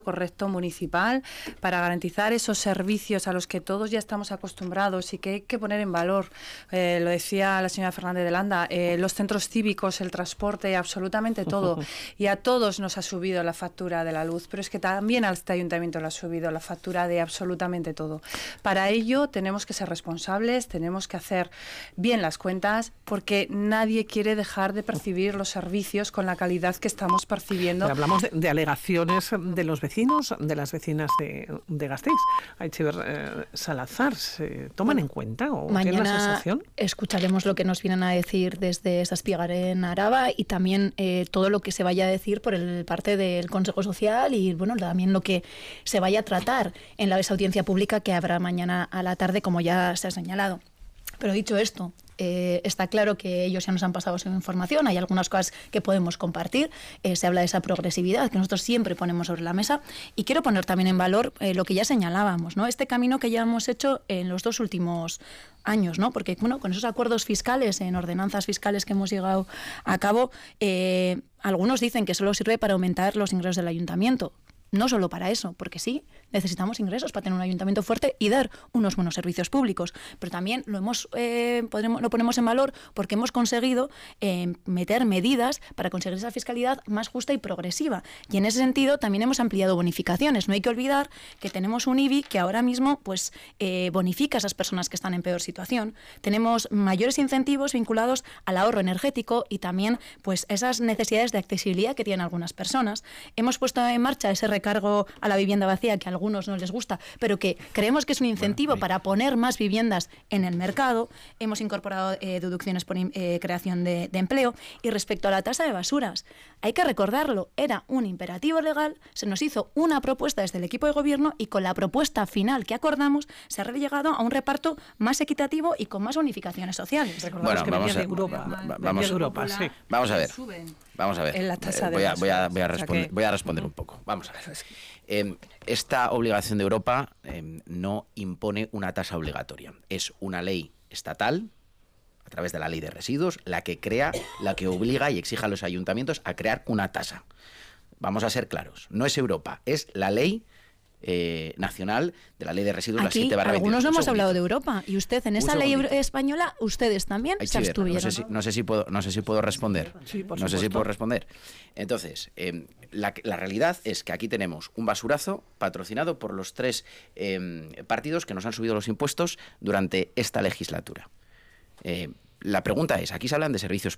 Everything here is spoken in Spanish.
correcto municipal para garantizar esos servicios a los que todos ya estamos acostumbrados y que hay que poner en valor. Lo decía la señora Fernández de Landa, los centros cívicos, el transporte, absolutamente todo. Y a todos nos ha subido la factura de la luz, pero es que también a este ayuntamiento le ha subido la factura de absolutamente todo. Para ello tenemos que ser responsables, tenemos que hacer bien las cuentas, porque nadie quiere dejar de percibir los servicios con la calidad que estamos percibiendo. Pero hablamos de alegaciones de los vecinos, de las vecinas de Gasteiz. Aitziber Salazar, ¿se toman en cuenta o tienen la sensación? Escucharemos lo que nos vienen a decir desde Zazpigaren Araba y también todo lo que se vaya a decir por parte del Consejo Social y bueno, también lo que se vaya a tratar en esa audiencia pública que habrá mañana a la tarde, como ya se ha señalado. Pero dicho esto, está claro que ellos ya nos han pasado su información, hay algunas cosas que podemos compartir, se habla de esa progresividad que nosotros siempre ponemos sobre la mesa y quiero poner también en valor lo que ya señalábamos, ¿no? Este camino que ya hemos hecho en los 2 últimos años, ¿no? Porque bueno, con esos acuerdos fiscales, en ordenanzas fiscales que hemos llegado a cabo, algunos dicen que solo sirve para aumentar los ingresos del ayuntamiento. No solo para eso, porque sí, necesitamos ingresos para tener un ayuntamiento fuerte y dar unos buenos servicios públicos, pero también lo ponemos en valor porque hemos conseguido meter medidas para conseguir esa fiscalidad más justa y progresiva. Y en ese sentido también hemos ampliado bonificaciones. No hay que olvidar que tenemos un IBI que ahora mismo pues bonifica a esas personas que están en peor situación. Tenemos mayores incentivos vinculados al ahorro energético y también pues esas necesidades de accesibilidad que tienen algunas personas. Hemos puesto en marcha ese recargo a la vivienda vacía que a algunos no les gusta, pero que creemos que es un incentivo para poner más viviendas en el mercado. Hemos incorporado deducciones por creación de empleo. Y respecto a la tasa de basuras, hay que recordarlo, era un imperativo legal, se nos hizo una propuesta desde el equipo de gobierno y con la propuesta final que acordamos se ha llegado a un reparto más equitativo y con más bonificaciones sociales. Recordamos que venía de Europa. Vamos a ver. Vamos a ver. En la tasa de voy a responder un poco. Vamos a ver. Esta obligación de Europa no impone una tasa obligatoria. Es una ley estatal, a través de la ley de residuos, la que obliga y exige a los ayuntamientos a crear una tasa. Vamos a ser claros. No es Europa, es la ley nacional de la ley de residuos. Aquí, la 7/22. Algunos no hemos hablado de Europa y usted en esa ley española, ustedes también se abstuvieron. No sé si puedo responder. Sí, por no sé si supuesto. puedo responder. Entonces, la realidad es que aquí tenemos un basurazo patrocinado por los 3 partidos que nos han subido los impuestos durante esta legislatura. La pregunta es, aquí se hablan de servicios